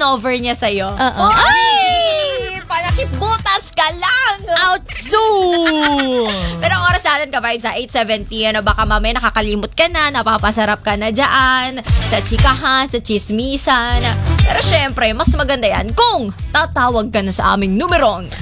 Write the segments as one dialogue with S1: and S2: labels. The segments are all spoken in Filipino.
S1: pinover niya sa'yo.
S2: Ay!
S1: Panakibutas ka lang!
S2: Outso!
S1: Pero ang oras natin ka-vibes sa 8:70, baka mamaya nakakalimot ka na, napapasarap ka na dyan, sa chikahan, sa chismisan. Pero syempre, mas maganda yan kung tatawag ka na sa aming numerong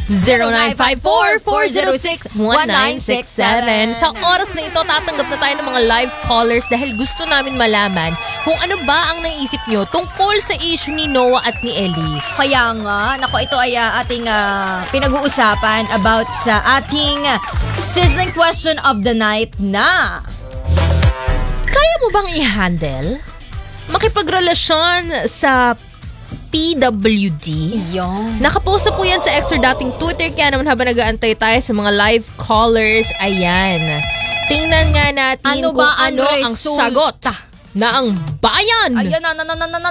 S2: 0954-406-1967. Sa oras na ito, tatanggap na tayo ng mga live callers dahil gusto namin malaman kung ano ba ang naisip nyo tungkol sa issue ni Noah at ni Elise.
S1: Kaya nga, nako, ito ay ating pinag-uusapan about sa ating sizzling question of the night na
S2: Kaya mo bang i-handle makipagrelasyon sa PWD?
S1: Yung
S2: Nakapost na po yan sa extra dating Twitter, kaya naman habang nag-aantay tayo sa mga live callers, ayan. Tingnan nga natin
S1: Ano
S2: kung
S1: ba ang
S2: ano ang
S1: resulta?
S2: sagot na ang bayan.
S1: Ayan na.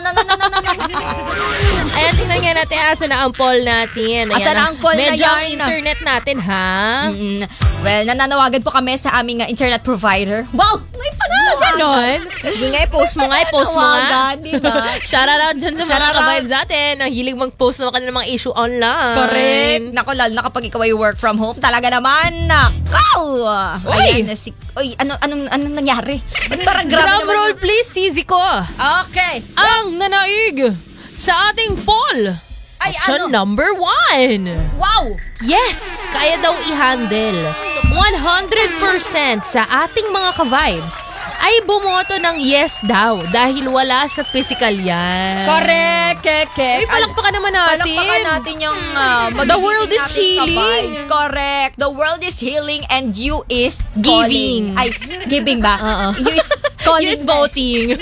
S2: Ayan, tingnan nga natin asa na ang poll natin. Ayan,
S1: Asa na ang poll na
S2: medyo
S1: yan?
S2: ang internet natin, ha?
S1: Well, nananawagan po kami sa aming internet provider. Wow! May panawagan!
S2: Ganon. Sige nga, i-post mo nga.
S1: Panawagan, diba?
S2: Shout out dyan sa
S1: Shout
S2: mga
S1: out.
S2: ka-vibes natin. Ang hilig mag-post ng kanilang mga issue online.
S1: Correct. Nako, lalo na kapag ikaw ay work from home, talaga naman, nakaw!
S2: Uy!
S1: Ayan, anong nangyari? Ba't parang grabe
S2: Drum
S1: naman
S2: roll, please, Sisi ko.
S1: Okay.
S2: Ang nanaig sa ating poll.
S1: Ay,
S2: Option
S1: ano?
S2: number 1.
S1: Wow!
S2: Yes, kaya daw i-handle. 100% sa ating mga ka-vibes ay bumoto ng yes daw dahil wala sa physical yan.
S1: Correct, keke.
S2: Ay, palakpakan naman natin.
S1: Palakpakan natin yung
S2: The world is healing.
S1: Correct. The world is healing and you is
S2: Giving.
S1: calling. Ay, giving ba?
S2: Oo.
S1: You is calling.
S2: You is voting.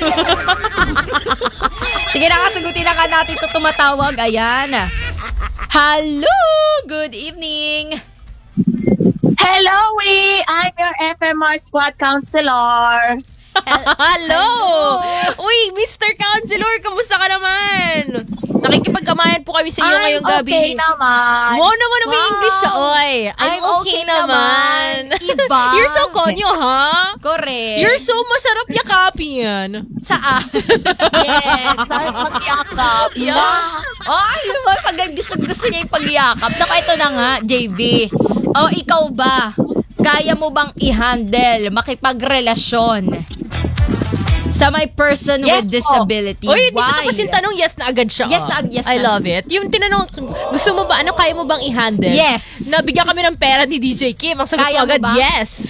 S1: Sige na nga, sagutin na nga natin ito tumatawag. Ayan. Hello! Good evening!
S3: Hello, I'm your FMR squad counselor.
S2: Hello! Uy, Mr. Counselor, kamusta ka naman? Nakikipagkamayan po kami sa iyo ngayong gabi.
S3: Okay naman.
S2: Mo naman ang
S1: Wow.
S2: English siya, oy. I'm okay naman.
S1: Iba.
S2: You're so konyo, ha?
S1: Correct.
S2: You're so masarap yakapin.
S1: Saan?
S3: Yes, sabi mag-yakap.
S2: Yeah.
S1: Ay, pag gusto niya yung pagyakap. Naku, ito na nga, JB. O, ikaw ba? Kaya mo bang i-handle, makipagrelasyon sa may person
S3: Yes
S1: with
S3: po.
S1: disability?
S2: Uy, hindi ko
S1: Why?
S2: tapos yung tanong, yes na agad siya.
S1: Yes na, yes
S2: I
S1: na.
S2: love it. Yung tinanong, gusto mo ba, kaya mo bang i-handle?
S1: Yes.
S2: Nabigyan kami ng pera ni DJ Kim. Ang sagot
S1: Kaya
S2: mo
S1: mo
S2: agad,
S1: ba?
S2: yes.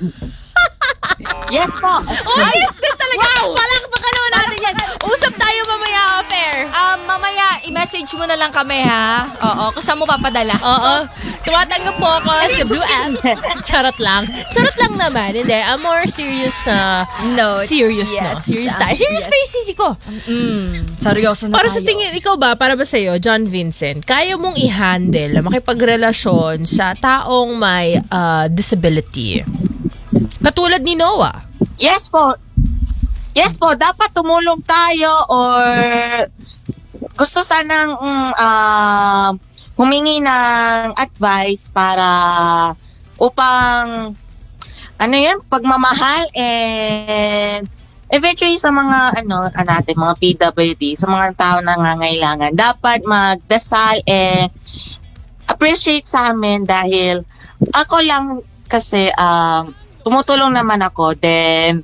S3: Yes po.
S2: Oh, yes din talaga. Wow. Palakpakan naman natin yan. Usap tayo mamaya off-air.
S1: Mamaya, i-message mo na lang kami, ha? Oo, kung saan mo papadala.
S2: Oo. Tumatanggap po ako sa Blue App. Charot lang. Charot lang naman. Hindi. A more serious,
S1: No.
S2: serious,
S1: Yes.
S2: no? Serious tayo. Serious
S1: Yes.
S2: face, Sisi ko.
S1: Seryoso na
S2: Para
S1: tayo.
S2: sa tingin, ikaw ba, para ba sa'yo, John Vincent, kaya mong i-handle, makipagrelasyon sa taong may disability? Katulad ni Noah.
S3: Yes po. Yes po, dapat tumulong tayo or gusto sanang humingi ng advice para upang pagmamahal and eventually sa mga mga PWD, sa mga tao na nangangailangan, dapat magdasal and appreciate sa amin dahil ako lang kasi tumutulong naman ako, then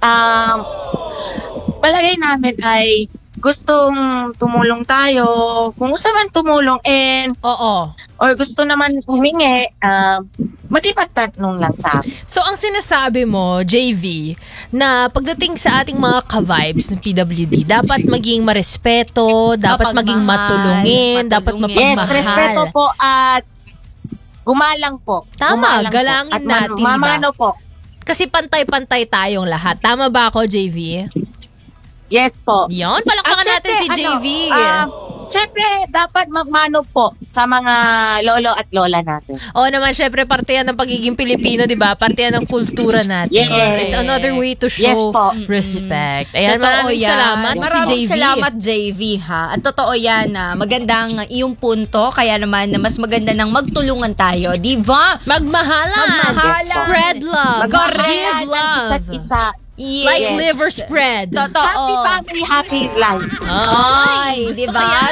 S3: palagay namin ay gustong tumulong tayo, kung gusto man tumulong and
S2: Oo.
S3: or gusto naman humingi, matipagtanong lang sa amin.
S2: So, ang sinasabi mo, JV, na pagdating sa ating mga ka-vibes ng PWD, dapat maging marespeto, dapat maging matulungin, dapat
S3: Yes,
S2: mapagmahal.
S3: respeto po at gumalang po.
S2: Tama,
S3: Gumalang
S2: galangin
S3: po. At
S2: natin, diba?
S3: mamano po.
S2: Kasi pantay-pantay tayong lahat. Tama ba ako, JV?
S3: Yes po.
S2: Yon, palakpakan
S3: At
S2: natin si
S3: syempre,
S2: JV.
S3: Siyempre, dapat magmano po sa mga lolo at lola natin.
S2: Oo naman, syempre, parte yan ng pagiging Pilipino, di ba? Parte yan ng kultura natin.
S3: Yes.
S2: It's another way to
S3: Yes
S2: show
S3: po.
S2: respect. Ayan,
S1: Totoo
S2: maraming
S1: yan.
S2: salamat
S1: Maraming
S2: si JV.
S1: salamat, JV, ha? At totoo yan, magandang iyong punto. Kaya naman, mas maganda nang magtulungan tayo. Di ba?
S2: Magmahalan.
S1: Magmahalan.
S2: Spread love.
S1: Correct.
S2: Give
S3: Isa't
S2: love.
S3: isa.
S1: Yes.
S2: Like liver spread.
S1: Totoo.
S3: Happy family, happy life.
S2: Ay,
S1: Ay, di
S2: gusto ko
S1: ba?
S2: yan.